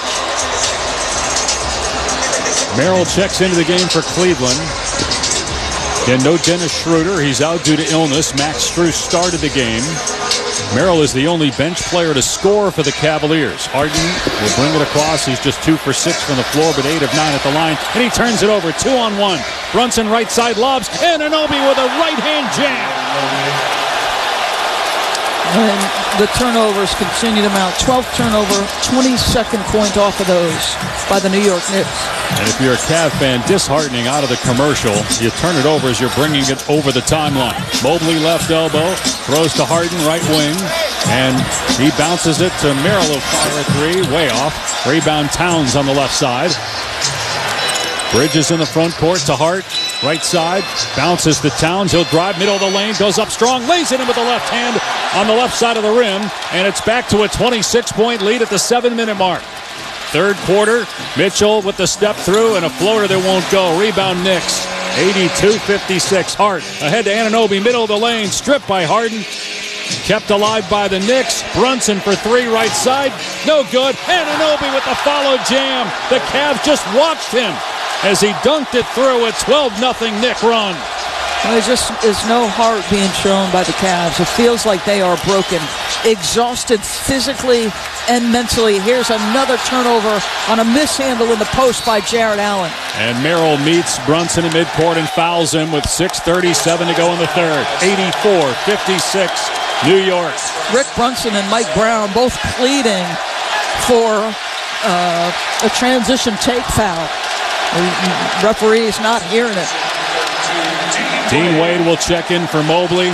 Merrill checks into the game for Cleveland. Again, no Dennis Schroeder. He's out due to illness. Max Strus started the game. Merrill is the only bench player to score for the Cavaliers. Harden will bring it across. He's just 2 for 6 from the floor, but 8 of 9 at the line. And he turns it over, 2-on-1. Brunson right side lobs, and Anunoby with a right-hand jam. And the turnovers continue to mount. 12th turnover, 22nd point off of those by the New York Knicks. And if you're a Cav fan, disheartening out of the commercial, you turn it over as you're bringing it over the timeline. Mobley left elbow, throws to Harden, right wing, and he bounces it to Merrill, fire a 3, way off. Rebound Towns on the left side. Bridges in the front court to Hart, right side, bounces to Towns. He'll drive middle of the lane, goes up strong, lays it in with the left hand on the left side of the rim, and it's back to a 26-point lead at the 7-minute mark. Third quarter, Mitchell with the step through and a floater that won't go. Rebound Knicks, 82-56. Hart ahead to Anunoby, middle of the lane, stripped by Harden. Kept alive by the Knicks. Brunson for 3 right side, no good. Anunoby with the follow jam. The Cavs just watched him as he dunked it through a 12-0 Knick run. Well, there just is no heart being shown by the Cavs. It feels like they are broken, exhausted physically and mentally. Here's another turnover on a mishandle in the post by Jarrett Allen. And Merrill meets Brunson in midcourt and fouls him with 6:37 to go in the third. 84-56, New York. Rick Brunson and Mike Brown both pleading for a transition take foul. The referee's not hearing it. Dean Wade will check in for Mobley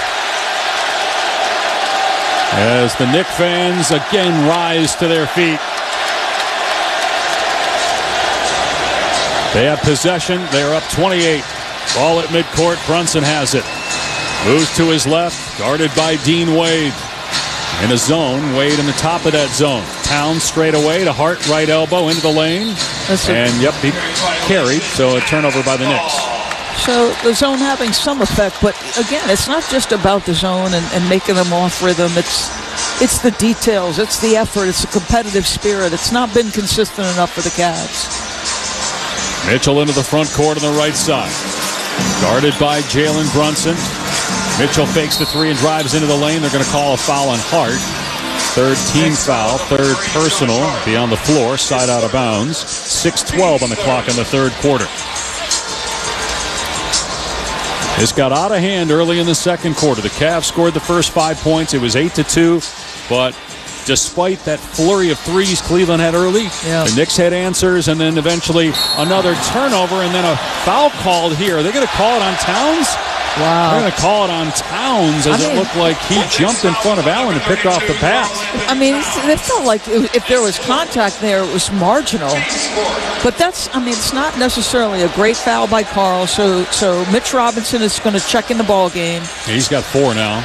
as the Knick fans again rise to their feet. They have possession. They are up 28. Ball at midcourt. Brunson has it. Moves to his left. Guarded by Dean Wade. In a zone. Wade in the top of that zone. Towns straight away to Hart, right elbow into the lane. He carried. So a turnover by the Knicks. So the zone having some effect, but again, it's not just about the zone and making them off rhythm. It's the details, it's the effort, it's the competitive spirit. It's not been consistent enough for the Cavs. Mitchell into the front court on the right side. Guarded by Jalen Brunson. Mitchell fakes the 3 and drives into the lane. They're going to call a foul on Hart. Third team foul, third personal. Be on the floor, side out of bounds. 6:12 on the clock in the third quarter. This got out of hand early in the second quarter. The Cavs scored the first 5 points. It was 8-2, but despite that flurry of threes Cleveland had early, the Knicks had answers, and then eventually another turnover, and then a foul called here. Are they going to call it on Towns? Wow. They're going to call it on Towns as it looked like he jumped in front of Allen and picked off the pass. I mean, it felt like if there was contact there, it was marginal. But it's not necessarily a great foul by Karl. So Mitch Robinson is going to check in the ball game. He's got 4 now.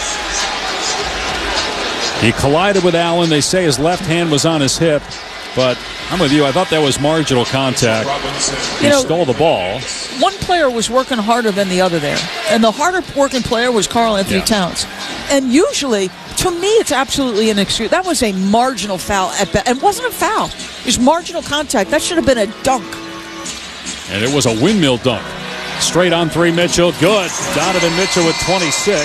He collided with Allen. They say his left hand was on his hip. But I'm with you. I thought that was marginal contact. He stole the ball. One player was working harder than the other there. And the harder working player was Karl Anthony Towns. And usually To me, it's absolutely inexcusable. That was a marginal foul at best. It wasn't a foul. It was marginal contact. That should have been a dunk. And it was a windmill dunk. Straight on three, Mitchell. Good. Donovan Mitchell with 26.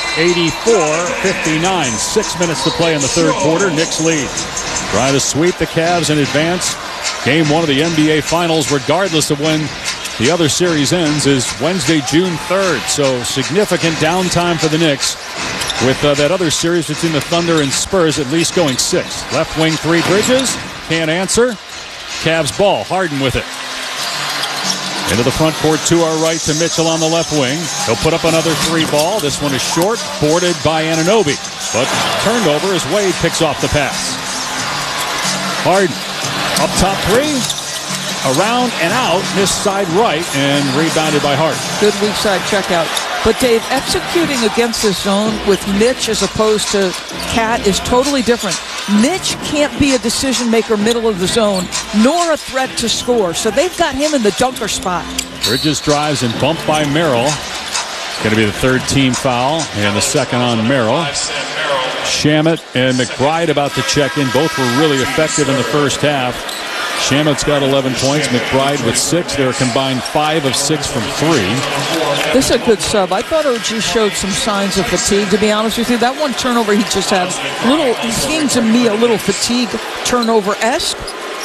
84-59. 6 minutes to play in the third quarter. Knicks lead. Trying to sweep the Cavs in advance. Game 1 of the NBA Finals, regardless of when the other series ends, is Wednesday, June 3rd. So significant downtime for the Knicks with that other series between the Thunder and Spurs at least going 6. Left wing three, Bridges. Can't answer. Cavs ball. Harden with it. Into the front court to our right to Mitchell on the left wing. He'll put up another three ball. This one is short, boarded by Anunoby. But turned over as Wade picks off the pass. Harden up top three. Around and out, missed side right, and rebounded by Hart. Good weak side checkout. But Dave, executing against the zone with Mitch as opposed to Cat is totally different. Mitch can't be a decision maker middle of the zone, nor a threat to score. So they've got him in the dunker spot. Bridges drives and bumped by Merrill. Going to be the third team foul, and the second on Merrill. Shamet and McBride about to check in. Both were really effective in the first half. Shamet's got 11 points. McBride with 6. They're combined 5 of 6 from 3. This is a good sub. I thought OG showed some signs of fatigue, to be honest with you. That one turnover he just had, he seemed to me a little fatigue turnover-esque.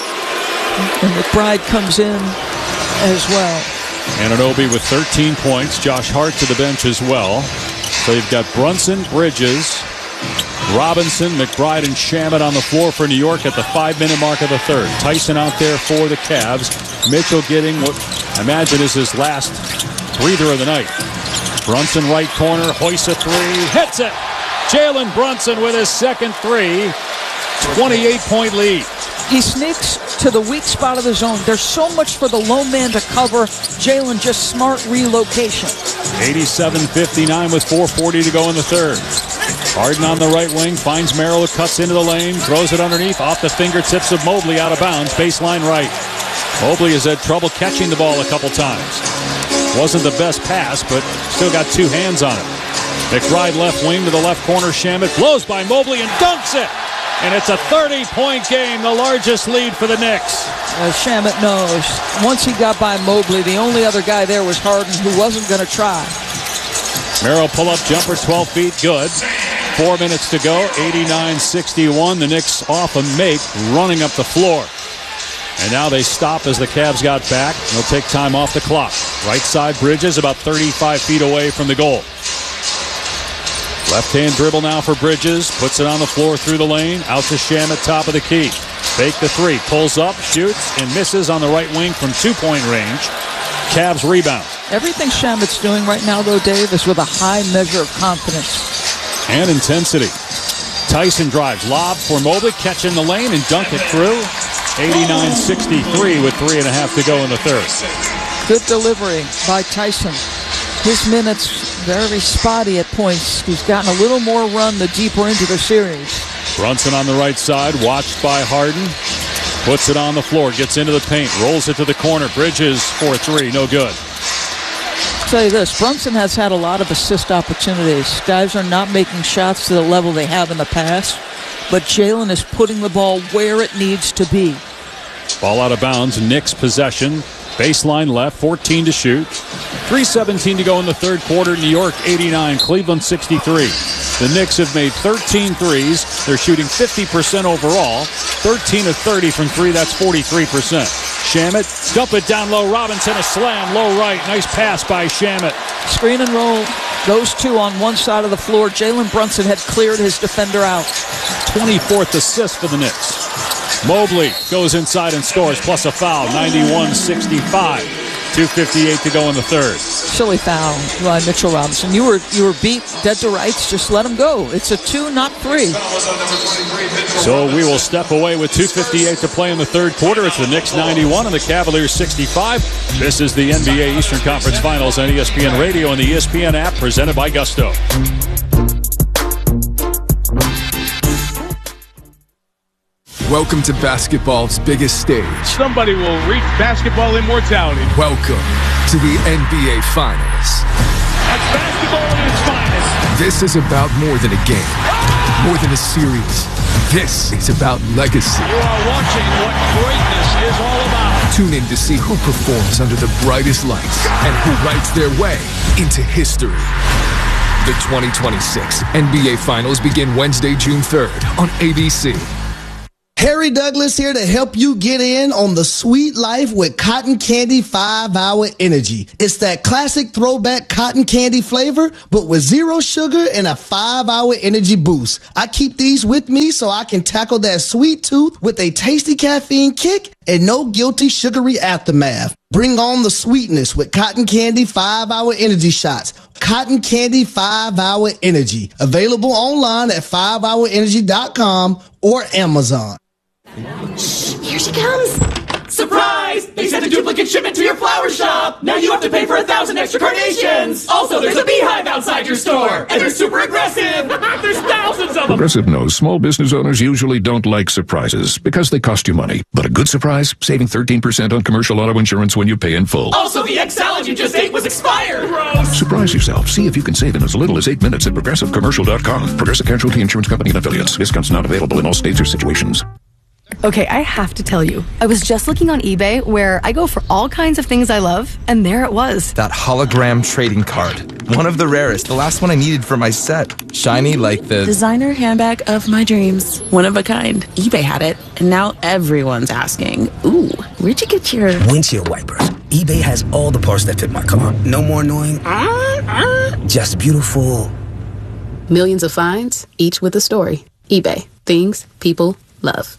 And McBride comes in as well. Anunoby with 13 points. Josh Hart to the bench as well. So you've got Brunson, Bridges, Robinson, McBride, and Shamet on the floor for New York at the 5-minute mark of the third. Tyson out there for the Cavs. Mitchell getting what I imagine is his last breather of the night. Brunson right corner, hoists a three, hits it. Jalen Brunson with his second three. 28-point lead. He sneaks to the weak spot of the zone. There's so much for the lone man to cover. Jalen just smart relocation. 87-59 with 4:40 to go in the third. Harden on the right wing, finds Merrill, cuts into the lane, throws it underneath, off the fingertips of Mobley, out of bounds, baseline right. Mobley has had trouble catching the ball a couple times. Wasn't the best pass, but still got two hands on it. McBride left wing to the left corner, Shamet blows by Mobley and dunks it. And it's a 30-point game, the largest lead for the Knicks. As Shamet knows, once he got by Mobley, the only other guy there was Harden, who wasn't going to try. Merrill pull-up jumper, 12 feet, good. 4 minutes to go, 89-61. The Knicks off a make, running up the floor. And now they stop as the Cavs got back. They'll take time off the clock. Right side, Bridges, about 35 feet away from the goal. Left-hand dribble now for Bridges. Puts it on the floor through the lane. Out to Shamet, top of the key. Fake the three. Pulls up, shoots, and misses on the right wing from two-point range. Cavs rebound. Everything Shamet's doing right now, though, Dave, is with a high measure of confidence. And intensity. Tyson drives. Lob for Mobley. Catch in the lane and dunk it through. 89-63 with 3.5 to go in the third. Good delivery by Tyson. His minutes very spotty at points. He's gotten a little more run the deeper into the series. Brunson on the right side, watched by Harden. Puts it on the floor, gets into the paint, rolls it to the corner. Bridges for three, no good. I'll tell you this, Brunson has had a lot of assist opportunities. Guys are not making shots to the level they have in the past, but Jalen is putting the ball where it needs to be. Ball out of bounds, Knicks possession. Baseline left, 14 to shoot. 3:17 to go in the third quarter. New York 89, Cleveland 63. The Knicks have made 13 threes. They're shooting 50% overall. 13 of 30 from three, that's 43%. Shamet, dump it down low. Robinson, a slam, low right. Nice pass by Shamet. Screen and roll. Those two on one side of the floor. Jalen Brunson had cleared his defender out. 24th assist for the Knicks. Mobley goes inside and scores, plus a foul, 91-65. 2:58 to go in the third. Silly foul by Mitchell Robinson. You were beat dead to rights. Just let him go. It's a 2, not 3. So we will step away with 2:58 to play in the third quarter. It's the Knicks 91 and the Cavaliers 65. This is the NBA Eastern Conference Finals on ESPN Radio and the ESPN app, presented by Gusto. Welcome to basketball's biggest stage. Somebody will reach basketball immortality. Welcome to the NBA Finals. That's basketball at its finest. This is about more than a game. more than a series. This is about legacy. You are watching what greatness is all about. Tune in to see who performs under the brightest lights and who writes their way into history. The 2026 NBA Finals begin Wednesday, June 3rd on ABC. Harry Douglas here to help you get in on the sweet life with Cotton Candy 5-Hour Energy. It's that classic throwback cotton candy flavor, but with 0 sugar and a 5-hour energy boost. I keep these with me so I can tackle that sweet tooth with a tasty caffeine kick and no guilty sugary aftermath. Bring on the sweetness with Cotton Candy 5-Hour Energy Shots. Cotton Candy 5-Hour Energy. Available online at 5hourenergy.com or Amazon. Here she comes. Surprise! They sent a duplicate shipment to your flower shop. Now you have to pay for 1,000 extra carnations. Also, there's a beehive outside your store, and they're super aggressive. There's thousands of them. Progressive knows small business owners usually don't like surprises because they cost you money. But a good surprise, saving 13% on commercial auto insurance when you pay in full. Also, the egg salad you just ate was expired. Gross. Surprise yourself. See if you can save in as little as 8 minutes at ProgressiveCommercial.com. Progressive Casualty Insurance Company and Affiliates. Discounts not available in all states or situations. Okay, I have to tell you, I was just looking on eBay where I go for all kinds of things I love, and there it was. That hologram trading card. One of the rarest. The last one I needed for my set. Shiny like the designer handbag of my dreams. One of a kind. eBay had it, and now everyone's asking, ooh, where'd you get your windshield wipers? eBay has all the parts that fit my car. No more annoying. Just beautiful. Millions of finds, each with a story. eBay. Things people love.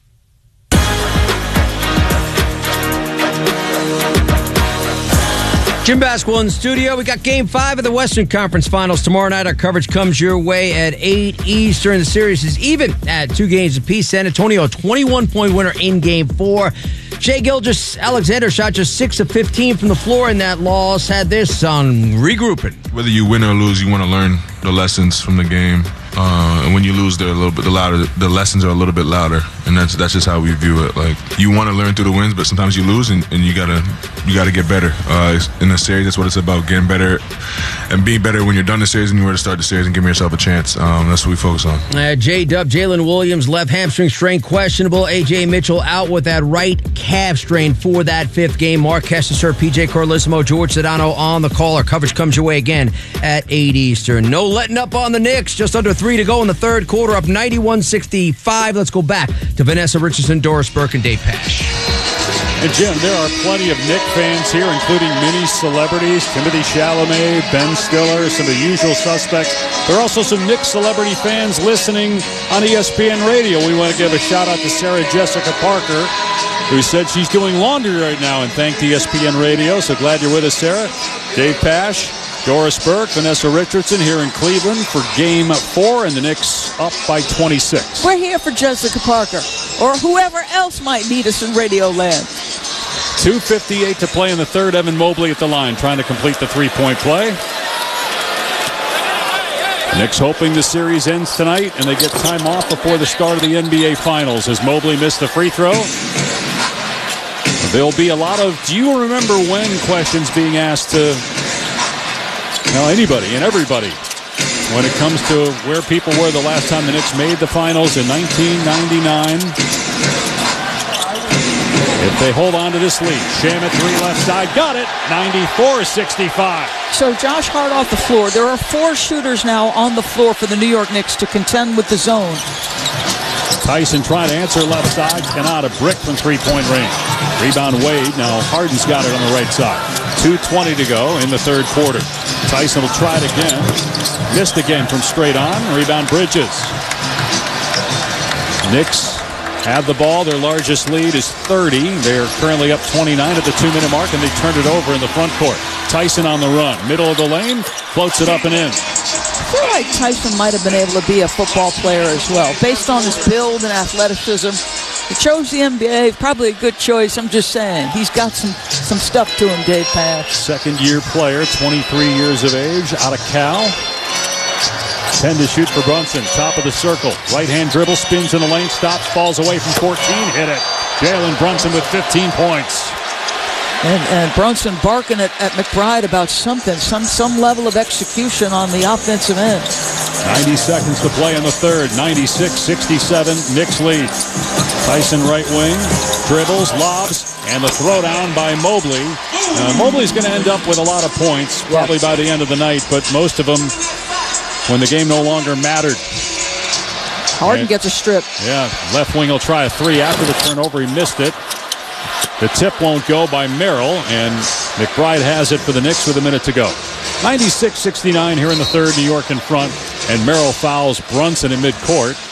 Jim Basketball in the studio. We got Game 5 of the Western Conference Finals tomorrow night. Our coverage comes your way at 8 Eastern. The series is even at 2 games apiece. San Antonio, a 21-point winner in Game 4. Shai Gilgeous-Alexander shot just 6 of 15 from the floor in that loss. Had this on regrouping. Whether you win or lose, you want to learn the lessons from the game. And when you lose, they're a little bit louder. The lessons are a little bit louder, and that's just how we view it. Like, you want to learn through the wins, but sometimes you lose, and you gotta get better. In the series, that's what it's about: getting better and being better when you're done the series and you're ready to start the series and giving yourself a chance. That's what we focus on. J-Dub, Jalen Williams, left hamstring strain questionable. A.J. Mitchell out with that right calf strain for that 5th game. Mark Kesteser, P.J. Carlissimo, George Sedano on the call. Our coverage comes your way again at 8 Eastern. No letting up on the Knicks. Just under 3 to go in the third quarter, up 91-65. Let's go back to Vanessa Richardson, Doris Burke, and Dave Pash. And Jim, there are plenty of Knick fans here, including many celebrities, Timothée Chalamet, Ben Stiller, some of the usual suspects. There are also some Knick celebrity fans listening on ESPN Radio. We want to give a shout out to Sarah Jessica Parker, who said she's doing laundry right now and thanked ESPN Radio. So glad you're with us, Sarah. Dave Pash, Doris Burke, Vanessa Richardson here in Cleveland for Game 4, and the Knicks up by 26. We're here for Jessica Parker, or whoever else might need us in Radio Land. 2:58 to play in the third. Evan Mobley at the line trying to complete the three-point play. Knicks hoping the series ends tonight and they get time off before the start of the NBA Finals as Mobley missed the free throw. There'll be a lot of do you remember when questions being asked to anybody and everybody when it comes to where people were the last time the Knicks made the Finals in 1999. If they hold on to this lead, Sham at 3 left side, got it, 94-65. So Josh Hart off the floor. There are 4 shooters now on the floor for the New York Knicks to contend with the zone. Tyson trying to answer left side, cannot, a brick from three-point range. Rebound Wade, now Harden's got it on the right side. 2:20 to go in the third quarter. Tyson will try it again. Missed again from straight on. Rebound Bridges. Knicks have the ball. Their largest lead is 30. They're currently up 29 at the 2-minute mark, and they turned it over in the front court. Tyson on the run. Middle of the lane. Floats it up and in. I feel like Tyson might have been able to be a football player as well. Based on his build and athleticism, he chose the NBA. Probably a good choice. I'm just saying. He's got some stuff to him, Dave Pash. Second-year player, 23 years of age, out of Cal. 10 to shoot for Brunson. Top of the circle. Right-hand dribble, spins in the lane, stops, falls away from 14. Hit it. Jalen Brunson with 15 points. And Brunson barking at McBride about something, some level of execution on the offensive end. 90 seconds to play in the third. 96-67, Knicks lead. Tyson right wing, dribbles, lobs, and the throwdown by Mobley. Mobley's going to end up with a lot of points, probably by the end of the night, but most of them when the game no longer mattered. Harden gets a strip. Yeah, left wing will try a three after the turnover. He missed it. The tip won't go by Merrill, and McBride has it for the Knicks with a minute to go. 96-69 here in the third, New York in front, and Merrill fouls Brunson in midcourt.